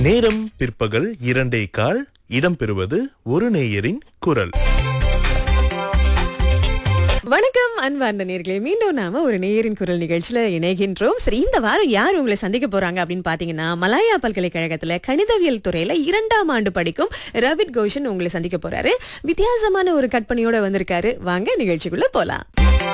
நேரம் பிற்பகல் 2:15. இடம்பெறுவது ஒரு நேயரின் குரல். வணக்கம் அன்பார்ந்த நேயர்களே, மீண்டும் நாம ஒரு நேயரின் குரல் நிகழ்ச்சியில இணைகின்றோம். சரி, இந்த வாரம் யார் உங்களை சந்திக்க போறாங்க அப்படின்னு பாத்தீங்கன்னா, மலாயா பல்கலைக்கழகத்துல கணிதவியல் துறையில 2ஆம் ஆண்டு படிக்கும் ரவிட் கோஷன் உங்களை சந்திக்க போறாரு. வித்தியாசமான ஒரு கற்பனையோட வந்திருக்காரு. வாங்க நிகழ்ச்சிக்குள்ள போலாம்.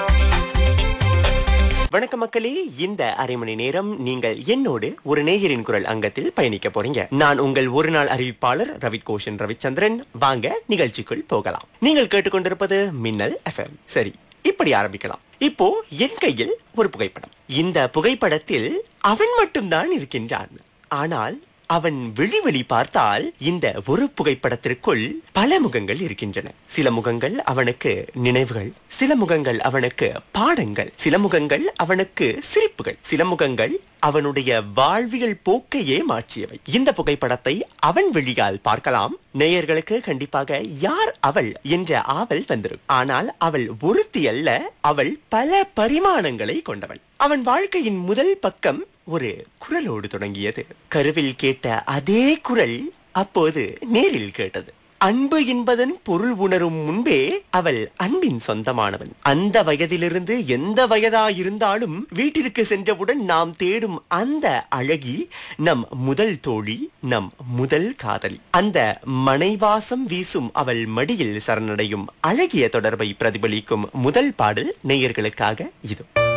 வணக்கம் மக்களே, இந்த அரை மணி நேரம் நீங்கள் என்னோடு ஒரு நேயரின் குரல் அங்கத்தில் பயணிக்க போறீங்க. நான் உங்கள் ஒரு நாள் அறிவிப்பாளர் ரவிட் கோஷன் ரவிச்சந்திரன். வாங்க நிகழ்ச்சிக்குள் போகலாம். நீங்கள் கேட்டுக்கொண்டிருப்பது மின்னல் FM. சரி, இப்படி ஆரம்பிக்கலாம். இப்போ என் கையில் ஒரு புகைப்படம். இந்த புகைப்படத்தில் அவன் மட்டும்தான் இருக்கின்றான். ஆனால் அவன் வெளி பார்த்தால் இந்த ஒரு புகைப்படத்திற்குள் பல முகங்கள் இருக்கின்றன. சில முகங்கள் அவனுக்கு நினைவுகள், சில முகங்கள் அவனுக்கு பாடங்கள், சில முகங்கள் அவனுக்கு சிரிப்புகள், சில முகங்கள் அவனுடைய வாழ்வியல் போக்கையே மாற்றியவை. இந்த புகைப்படத்தை அவன் வெளியால் பார்க்கலாம். நேயர்களுக்கு கண்டிப்பாக யார் அவள் என்ற ஆவல் வந்திருக்கும். ஆனால் அவள் ஒருத்தி அல்ல, அவள் பல பரிமாணங்களை கொண்டவள். அவன் வாழ்க்கையின் முதல் பக்கம் ஒரு குரலோடு தொடங்கியது. கருவில் கேட்ட அதே குரல் அப்போது நேரில் கேட்டது. அன்பு என்பதன் பொருள் உணரும் முன்பே அவள் அன்பின் சொந்தமானவன். அந்த வயதிலிருந்து எந்த வயதாயிருந்தாலும் வீட்டிற்கு சென்றவுடன் நாம் தேடும் அந்த அழகி நம் முதல் தோழி, நம் முதல் காதலி. அந்த மனைவாசம் வீசும் அவள் மடியில் சரணடையும் அழகிய தொடர்பை பிரதிபலிக்கும் முதல் பாடல் நேயர்களுக்காக இது.